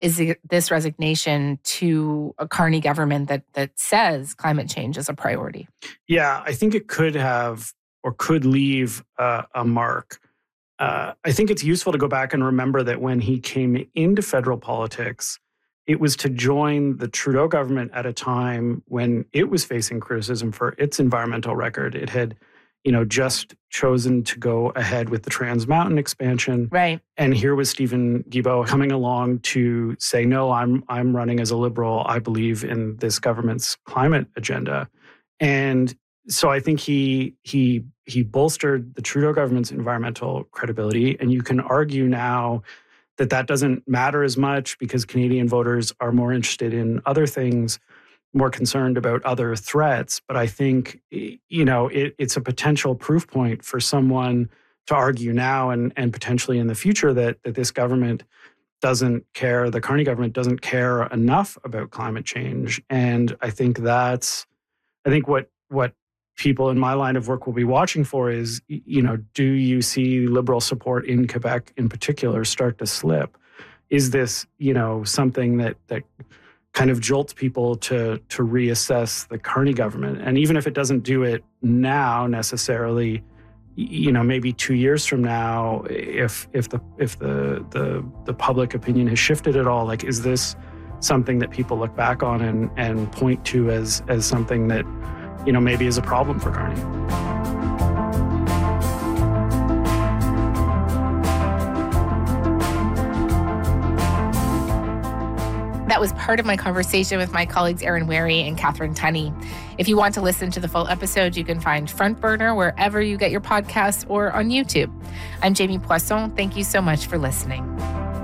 this resignation to a Carney government that says climate change is a priority? Yeah, I think it could have or could leave a mark. I think it's useful to go back and remember that when he came into federal politics, it was to join the Trudeau government at a time when it was facing criticism for its environmental record. It had, just chosen to go ahead with the Trans Mountain expansion. Right. And here was Steven Guilbeault coming along to say, no, I'm running as a Liberal. I believe in this government's climate agenda. And so I think he bolstered the Trudeau government's environmental credibility. And you can argue now that doesn't matter as much because Canadian voters are more interested in other things, more concerned about other threats. But I think, it's a potential proof point for someone to argue now and potentially in the future that this government doesn't care, the Carney government doesn't care enough about climate change. And I think what people in my line of work will be watching for is, do you see Liberal support in Quebec in particular start to slip? Is this, something that kind of jolts people to reassess the Carney government? And even if it doesn't do it now necessarily, maybe 2 years from now, if the public opinion has shifted at all, like, is this something that people look back on and point to as something that, maybe is a problem for Carney? That was part of my conversation with my colleagues Aaron Wary and Catherine Tunney. If you want to listen to the full episode, you can find Front Burner wherever you get your podcasts or on YouTube. I'm Jamie Poisson. Thank you so much for listening.